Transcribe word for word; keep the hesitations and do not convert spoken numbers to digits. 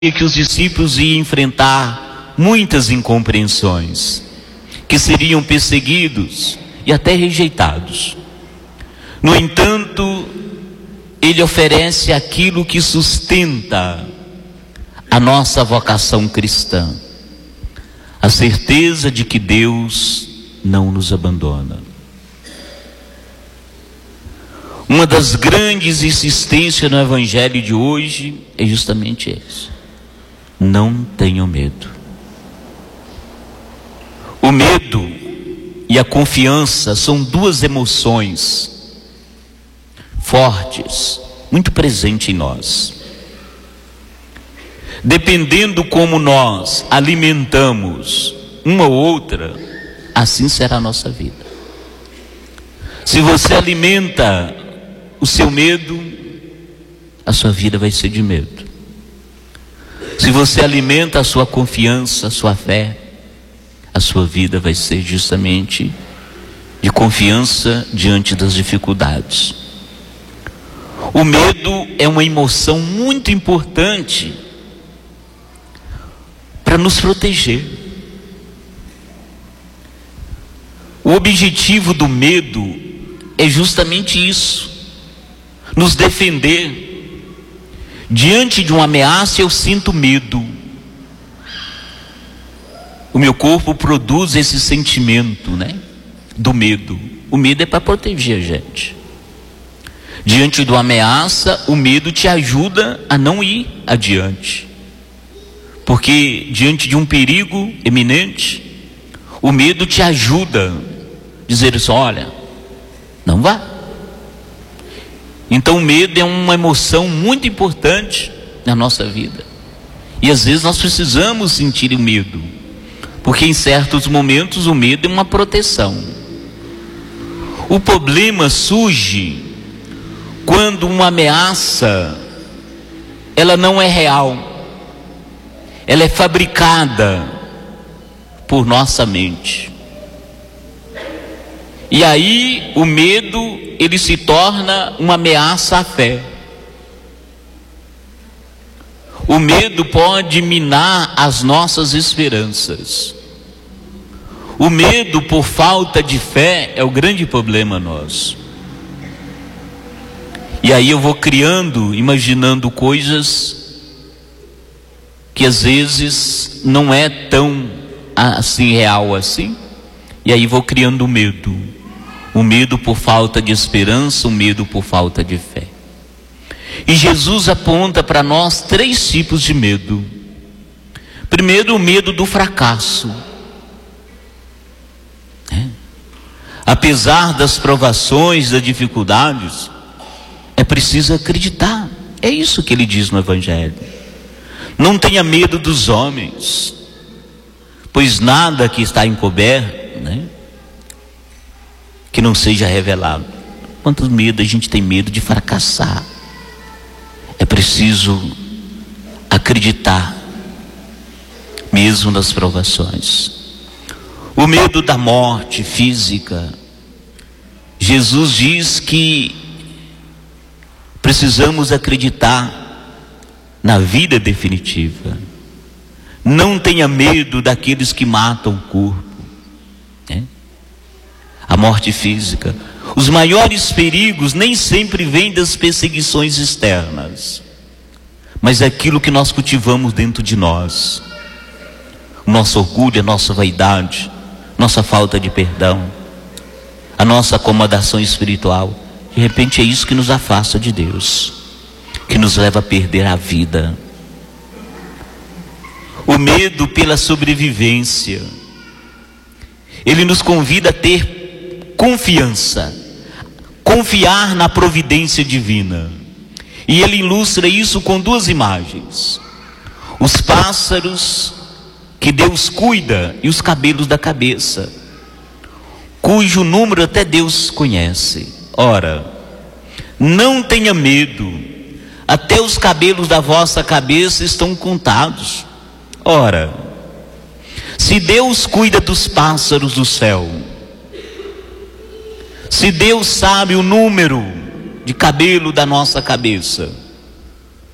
que os discípulos iam enfrentar muitas incompreensões, que seriam perseguidos e até rejeitados. No entanto, ele oferece aquilo que sustenta a nossa vocação cristã, a certeza de que Deus não nos abandona. Uma das grandes insistências no evangelho de hoje é justamente essa: não tenham medo. O medo e a confiança são duas emoções fortes, muito presentes em nós. Dependendo como nós alimentamos uma ou outra, assim será a nossa vida. Se você alimenta o seu medo, a sua vida vai ser de medo. Se você alimenta a sua confiança, a sua fé, a sua vida vai ser justamente de confiança diante das dificuldades. O medo é uma emoção muito importante para nos proteger. O objetivo do medo é justamente isso: nos defender. Diante de uma ameaça eu sinto medo. O meu corpo produz esse sentimento, né, do medo. O medo é para proteger a gente. Diante de uma ameaça, o medo te ajuda a não ir adiante. Porque diante de um perigo eminente, o medo te ajuda a dizer isso: olha, não vá. Então o medo é uma emoção muito importante na nossa vida. E às vezes nós precisamos sentir o medo, porque em certos momentos o medo é uma proteção. O problema surge quando uma ameaça, ela não é real, ela é fabricada por nossa mente. E aí o medo, ele se torna uma ameaça à fé. O medo pode minar as nossas esperanças. O medo por falta de fé é o grande problema nosso. E aí eu vou criando, imaginando coisas que às vezes não é tão assim real assim. E aí vou criando medo. O medo por falta de esperança, o medo por falta de fé. E Jesus aponta para nós três tipos de medo. Primeiro, o medo do fracasso. É. Apesar das provações, das dificuldades, é preciso acreditar. É isso que ele diz no Evangelho. Não tenha medo dos homens, pois nada que está encoberto, né, que não seja revelado. Quantos medos a gente tem medo de fracassar. É preciso acreditar, mesmo nas provações. O medo da morte física. Jesus diz que precisamos acreditar na vida definitiva. Não tenha medo daqueles que matam o corpo, né? A morte física. Os maiores perigos nem sempre vêm das perseguições externas, mas é aquilo que nós cultivamos dentro de nós. O nosso orgulho, a nossa vaidade, nossa falta de perdão, a nossa acomodação espiritual. De repente é isso que nos afasta de Deus, que nos leva a perder a vida. O medo pela sobrevivência. Ele nos convida a ter confiança, confiar na providência divina. E ele ilustra isso com duas imagens: os pássaros que Deus cuida e os cabelos da cabeça, cujo número até Deus conhece. Ora, não tenha medo, até os cabelos da vossa cabeça estão contados. Ora, se Deus cuida dos pássaros do céu, se Deus sabe o número de cabelo da nossa cabeça,